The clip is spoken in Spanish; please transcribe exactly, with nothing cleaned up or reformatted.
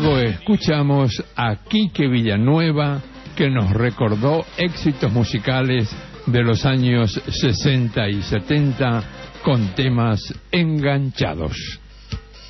luego escuchamos a Quique Villanueva, que nos recordó éxitos musicales de los años sesenta y setenta con temas enganchados.